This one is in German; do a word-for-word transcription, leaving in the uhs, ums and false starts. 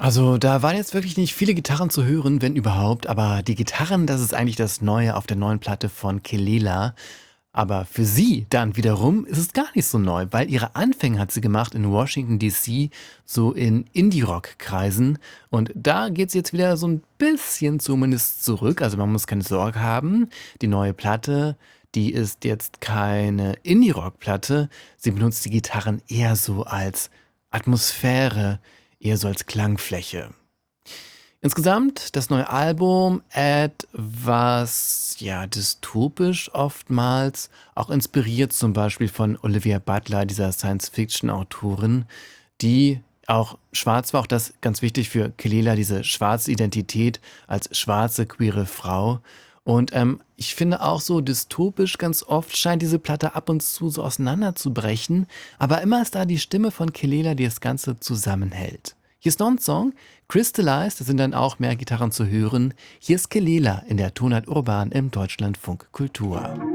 Also, da waren jetzt wirklich nicht viele Gitarren zu hören, wenn überhaupt, aber die Gitarren, das ist eigentlich das Neue auf der neuen Platte von Kelela. Aber für sie dann wiederum ist es gar nicht so neu, weil ihre Anfänge hat sie gemacht in Washington, D C, so in Indie-Rock-Kreisen. Und da geht sie jetzt wieder so ein bisschen zumindest zurück. Also man muss keine Sorge haben. Die neue Platte, die ist jetzt keine Indie-Rock-Platte. Sie benutzt die Gitarren eher so als Atmosphäre, eher so als Klangfläche. Insgesamt das neue Album etwas, ja, dystopisch oftmals, auch inspiriert zum Beispiel von Olivia Butler, dieser Science-Fiction-Autorin, die auch schwarz war, auch das ganz wichtig für Kelela, diese schwarze Identität als schwarze queere Frau. Und ähm, ich finde auch so dystopisch ganz oft scheint diese Platte ab und zu so auseinanderzubrechen, aber immer ist da die Stimme von Kelela, die das Ganze zusammenhält. Hier ist noch ein Song, Crystallized, da sind dann auch mehr Gitarren zu hören. Hier ist Kelela in der Tonart Urban im Deutschlandfunk Kultur.